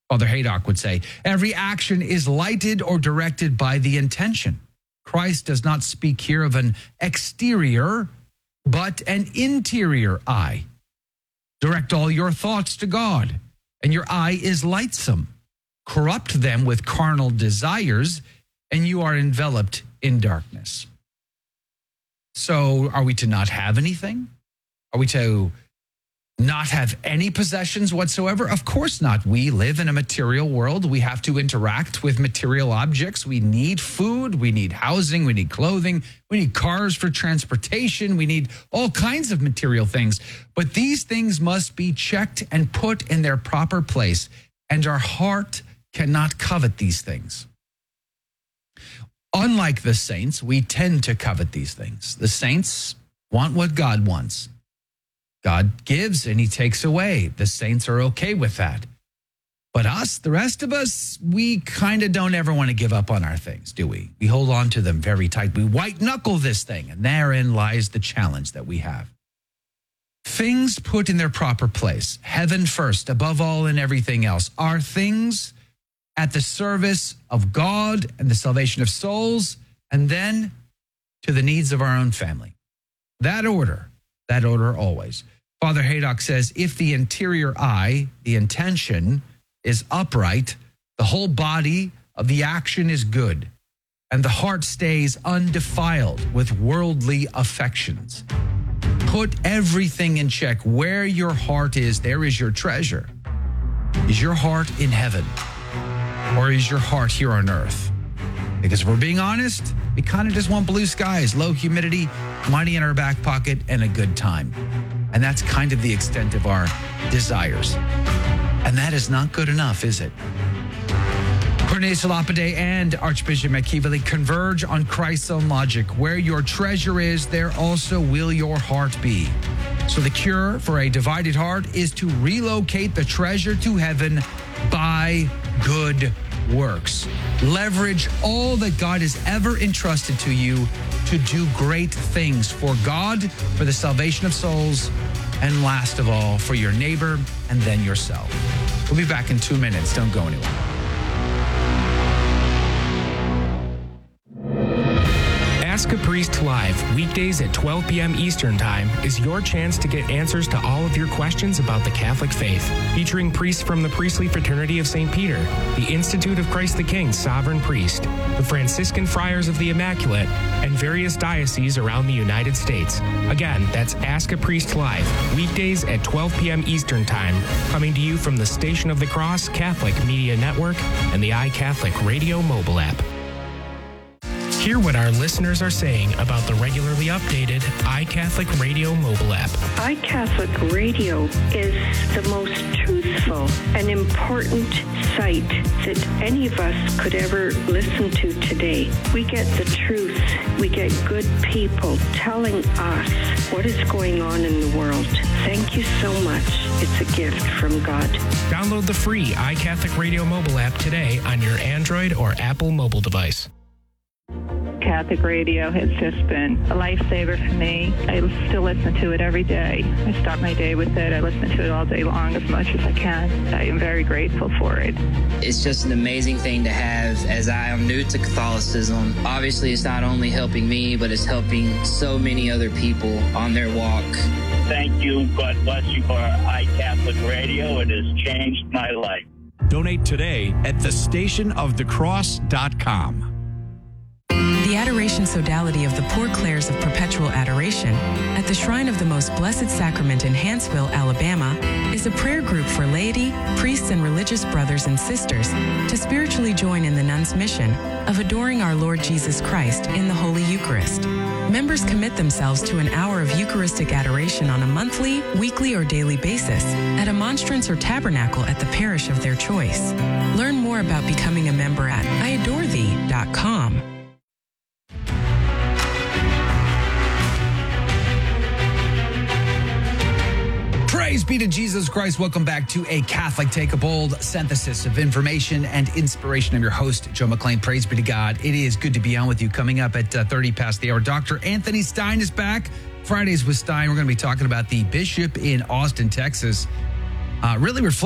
Father Haydock would say, every action is lighted or directed by the intention. Christ does not speak here of an exterior, but an interior eye. Direct all your thoughts to God, and your eye is lightsome. Corrupt them with carnal desires, and you are enveloped in darkness. So are we to not have anything? Are we to not have any possessions whatsoever? Of course not. We live in a material world. We have to interact with material objects. We need food. We need housing. We need clothing. We need cars for transportation. We need all kinds of material things. But these things must be checked and put in their proper place. And our heart cannot covet these things. Unlike the saints, we tend to covet these things. The saints want what God wants. God gives and he takes away. The saints are okay with that. But us, the rest of us, we kind of don't ever want to give up on our things, do we? We hold on to them very tight. We white knuckle this thing, and therein lies the challenge that we have. Things put in their proper place, heaven first, above all and everything else, are things at the service of God and the salvation of souls, and then to the needs of our own family. That order always. Father Haydock says, if the interior eye, the intention, is upright, the whole body of the action is good, and the heart stays undefiled with worldly affections. Put everything in check. Where your heart is, there is your treasure. Is your heart in heaven, or is your heart here on earth? Because if we're being honest, we kind of just want blue skies, low humidity, money in our back pocket, and a good time. And that's kind of the extent of our desires. And that is not good enough, is it? Cornelius Lapide and Archbishop McKeeverly converge on Christ's own logic. Where your treasure is, there also will your heart be. So the cure for a divided heart is to relocate the treasure to heaven by good works. Leverage all that God has ever entrusted to you to do great things for God, for the salvation of souls, and last of all, for your neighbor and then yourself. We'll be back in 2 minutes. Don't go anywhere. Ask a Priest Live, weekdays at 12 p.m. Eastern Time, is your chance to get answers to all of your questions about the Catholic faith. Featuring priests from the Priestly Fraternity of St. Peter, the Institute of Christ the King Sovereign Priest, the Franciscan Friars of the Immaculate, and various dioceses around the United States. Again, that's Ask a Priest Live, weekdays at 12 p.m. Eastern Time, coming to you from the Station of the Cross Catholic Media Network and the iCatholic Radio mobile app. Hear what our listeners are saying about the regularly updated iCatholic Radio mobile app. iCatholic Radio is the most truthful and important site that any of us could ever listen to today. We get the truth. We get good people telling us what is going on in the world. Thank you so much. It's a gift from God. Download the free iCatholic Radio mobile app today on your Android or Apple mobile device. Catholic radio has just been a lifesaver for me. I still listen to it every day. I start my day with it. I listen to it all day long as much as I can. I am very grateful for it. It's just an amazing thing to have as I am new to Catholicism. Obviously, it's not only helping me, but it's helping so many other people on their walk. Thank you. God bless you for iCatholic Radio. It has changed my life. Donate today at thestationofthecross.com. The Adoration Sodality of the Poor Clares of Perpetual Adoration at the Shrine of the Most Blessed Sacrament in Hanceville, Alabama, is a prayer group for laity, priests, and religious brothers and sisters to spiritually join in the nuns' mission of adoring our Lord Jesus Christ in the Holy Eucharist. Members commit themselves to an hour of Eucharistic adoration on a monthly, weekly, or daily basis at a monstrance or tabernacle at the parish of their choice. Learn more about becoming a member at iadorethee.com. Praise be to Jesus Christ. Welcome back to A Catholic Take a Bold, synthesis of information and inspiration. I'm your host, Joe McLean. Praise be to God. It is good to be on with you. Coming up at 30 past the hour, Dr. Anthony Stein is back. Fridays with Stein. We're going to be talking about the bishop in Austin, Texas. Really reflecting